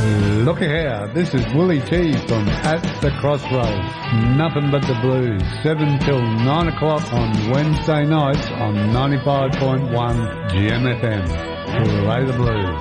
Looky here, this is Willie T from At the Crossroads. Nothing but the blues, 7 till 9 o'clock on Wednesday nights on 95.1 GMFM. Play the blues.